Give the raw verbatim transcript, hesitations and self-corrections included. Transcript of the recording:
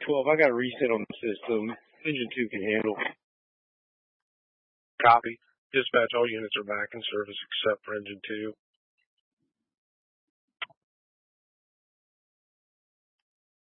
twelve, I got a reset on the system. Engine two can handle. Copy. Dispatch, all units are back in service except for engine two.